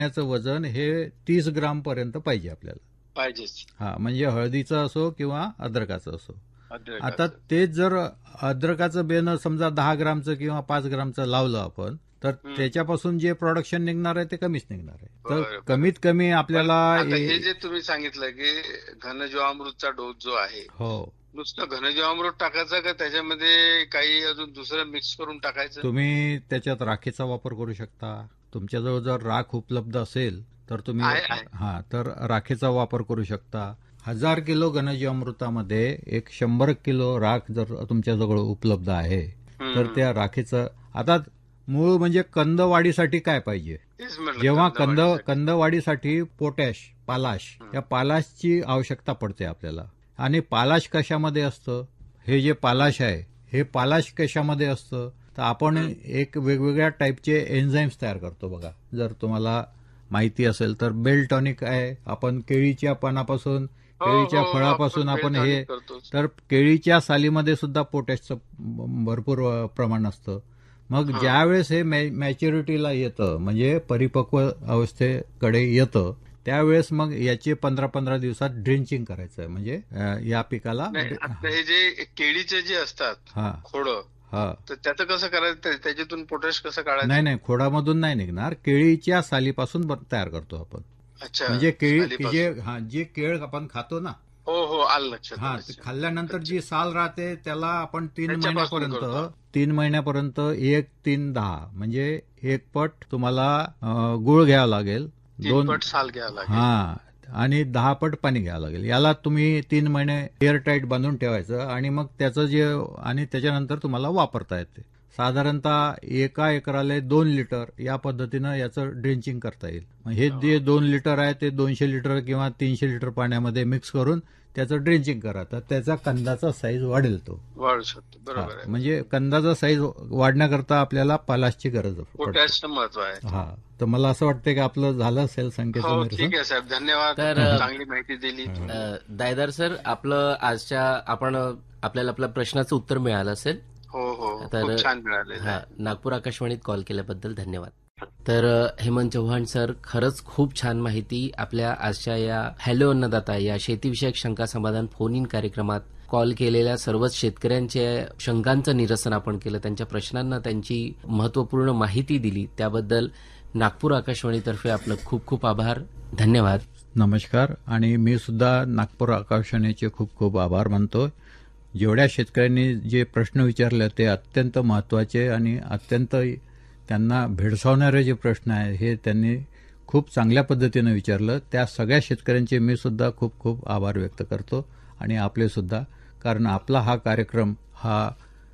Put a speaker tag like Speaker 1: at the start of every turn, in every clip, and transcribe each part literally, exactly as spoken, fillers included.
Speaker 1: याचं वजन हे तीस ग्राम पर्यंत पाहिजे आपल्याला
Speaker 2: पाहिजेच.
Speaker 1: हा, म्हणजे हळदीचं असो किंवा अद्रकाचं असो.
Speaker 2: अद्रकाचं.
Speaker 1: आता तेच जर अद्रकाचं बेन समजा दहा ग्रामचं किंवा पाच ग्रामचं लावलं आपण तर
Speaker 2: हम्म.
Speaker 1: त्याच्यापासून जे प्रोडक्शन निघणार आहे ते कमीच निघणार आहे. तर
Speaker 2: बरं, बरं.
Speaker 1: कमीत कमी आपल्याला
Speaker 2: आता
Speaker 1: ए-
Speaker 2: हे जे तुम्ही सांगितलं की घनजीवामृतचा डोस जो आहे,
Speaker 1: हो,
Speaker 2: नुसतं घनजीवामृत टाकायचं का त्याच्यामध्ये काही अजून दुसरं मिक्स करून टाकायचं?
Speaker 1: तुम्ही त्याच्यात राखेचा वापर करू शकता. तुमच्याजवळ जर राख उपलब्ध असेल तर तुम्ही
Speaker 2: आहे, आहे.
Speaker 1: हा तर राखेचा वापर करू शकता. हजार किलो घनजीवामृतामध्ये एक शंभर किलो राख जर तुमच्याजवळ उपलब्ध आहे
Speaker 2: हम्म.
Speaker 1: तर त्या राखेचं आता मूळ म्हणजे कंद वाढीसाठी काय पाहिजे.
Speaker 2: तेच म्हटलं,
Speaker 1: जेव्हा कंद
Speaker 2: कंदवाढीसाठी.
Speaker 1: कंद वाढीसाठी पोटॅश, पालाश, या पालाशची आवश्यकता पडते आपल्याला. आणि पालाश कशामध्ये असतं, हे जे पालाश आहे हे पालाश कशामध्ये असतं तर आपण एक वेगवेगळ्या टाईपचे एन्झाईम्स तयार करतो बघा. जर तुम्हाला माहिती असेल तर बेल टॉनिक आहे. आपण केळीच्या पानापासून
Speaker 2: हो,
Speaker 1: केळीच्या
Speaker 2: हो,
Speaker 1: फळापासून
Speaker 2: आपण
Speaker 1: आपण
Speaker 2: बेल
Speaker 1: हे
Speaker 2: टॉनिक करतोच.
Speaker 1: तर केळीच्या सालीमध्ये सुद्धा पोटॅशचं भरपूर प्रमाण असतं. मग
Speaker 2: हा.
Speaker 1: ज्यावेळेस हे मॅच्युरिटीला येतं म्हणजे परिपक्व अवस्थेकडे येतं त्यावेळेस मग याचे पंधरा पंधरा दिवसात ड्रिंचिंग करायचं आहे. म्हणजे अं, या पिकाला
Speaker 2: नाही, आता हे जे केळीचे जे असतात
Speaker 1: हा
Speaker 2: खोडं,
Speaker 1: हा
Speaker 2: तर त्याचं कसं करायचं, त्या- त्याच्यातून पोटॅश कसं काढायचं?
Speaker 1: नाही नाही खोडामधून नाही निघणार, केळीच्या सालीपासून ब- तयार करतो आपण.
Speaker 2: अच्छा,
Speaker 1: म्हणजे केळी की
Speaker 2: सालीपासून.
Speaker 1: जे हा जे केळ आपण खातो ना,
Speaker 2: हो हो, आलं लक्षात.
Speaker 1: हा
Speaker 2: आलं
Speaker 1: ते
Speaker 2: लक्षात.
Speaker 1: खाल्ल्यानंतर जी साल राहते त्याला आपण तीन
Speaker 2: त्याच्यापासून
Speaker 1: महिन्यापर्यंत
Speaker 2: करतो.
Speaker 1: तीन महिन्यापर्यंत एक तीन दहा म्हणजे एक पट तुम्हाला अं, गुळ घ्यावा लागेल.
Speaker 2: तीन पट साल घ्यावं लागेल.
Speaker 1: हा आणि दहा पट पाणी घ्यावं लागेल. याला तुम्ही तीन महिने एअर टाईट बांधून ठेवायचं आणि मग त्याचं जे आणि त्याच्यानंतर तुम्हाला वापरता येते. साधारणतः एका एकराला दोन लिटर या पद्धतीनं याचं ड्रिंचिंग करता येईल. मग हे जे दोन लिटर आहे ते दोनशे लिटर किंवा तीनशे लिटर पाण्यामध्ये मिक्स करून त्याचं ड्रिंचिंग करा तर त्याचा कंदाचा साईज वाढेल. तो
Speaker 2: वाढू शकतो.
Speaker 1: हा,
Speaker 2: बरोबर आहे.
Speaker 1: म्हणजे कंदाचा साईज वाढण्याकरता आपल्याला पालाशची गरज पडते.
Speaker 2: पोटॅशचं महत्व आहे.
Speaker 1: हा, तर मला असं वाटतं की आपलं झालं असेल संख्येचं
Speaker 2: हो,
Speaker 1: निरसन.
Speaker 2: ठीक आहे साहेब, धन्यवाद.
Speaker 3: तर-
Speaker 2: चांगली माहिती दिली.
Speaker 3: अ, दायदार सर, आपलं आजच्या आपण आपल्याला आपल्या प्रश्नाचं उत्तर मिळालं असेल.
Speaker 2: हो हो,
Speaker 3: तर-
Speaker 2: खूप छान मिळालेलं
Speaker 3: हा,
Speaker 2: आहे.
Speaker 3: नागपूर आकाशवाणीत कॉल केल्याबद्दल धन्यवाद. तर अ, हेमंत चव्हाण सर, खरंच खूप छान माहिती आपल्या आजच्या या हॅलो अन्नदाता या शेतीविषयक शंका समाधान फोन इन कार्यक्रमात कॉल केलेल्या सर्वच शेतकऱ्यांच्या शंकांचं निरसन आपण केलं, त्यांच्या प्रश्नांना त्यांची महत्वपूर्ण माहिती दिली, त्याबद्दल नागपूर आकाशवाणीतर्फे आपलं खूप खूप आभार. धन्यवाद.
Speaker 1: नमस्कार. आणि मी सुद्धा नागपूर आकाशवाणीचे खूप खूप आभार मानतो. जेवढ्या शेतकऱ्यांनी जे प्रश्न विचारले ते अत्यंत महत्वाचे आणि अत्यंत त्यांना भेडसावणारे जे प्रश्न आहे हे त्यांनी खूप चांगल्या पद्धतीनं विचारलं. त्या सगळ्या शेतकऱ्यांचे मी सुद्धा खूप खूप आभार व्यक्त करतो आणि आपले सुद्धा, कारण आपला हा कार्यक्रम हा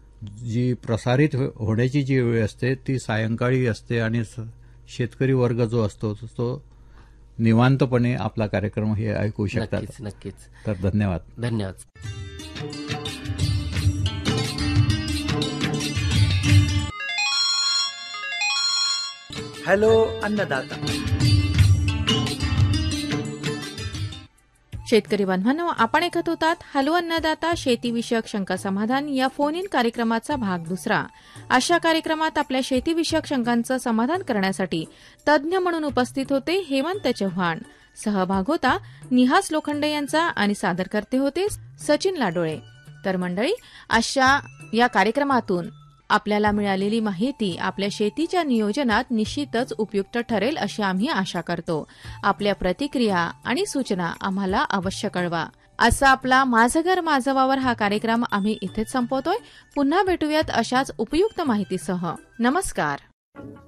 Speaker 1: जी प्रसारित होण्याची जी वेळ असते ती सायंकाळी असते आणि शेतकरी वर्ग जो असतो तो निवांतपणे आपला कार्यक्रम हे ऐकू शकतात.
Speaker 3: नक्कीच नक्कीच.
Speaker 1: तर धन्यवाद.
Speaker 3: धन्यवाद.
Speaker 4: हॅलो अन्नदाता.
Speaker 5: शेतकरी बांधवांनो, आपण ऐकत होतात हॅलो अन्नदाता शेतीविषयक शंका समाधान या फोन इन कार्यक्रमाचा भाग दुसरा. अशा कार्यक्रमात आपल्या शेतीविषयक शंकांचं समाधान करण्यासाठी तज्ज्ञ म्हणून उपस्थित होते हेमंत चव्हाण. सहभाग होता निहास लोखंडे यांचा आणि सादरकर्ते होते सचिन लाडोळे. तर मंडळी, अशा या कार्यक्रमातून आपल्याला मिळालेली माहिती आपल्या शेतीच्या नियोजनात निश्चितच उपयुक्त ठरेल अशी आम्ही आशा करतो. आपल्या प्रतिक्रिया आणि सूचना आम्हाला अवश्य कळवा. असा आपला माझं घर माझं वावर हा कार्यक्रम आम्ही इथेच संपवतोय. पुन्हा भेटूयात अशाच उपयुक्त माहितीसह. नमस्कार.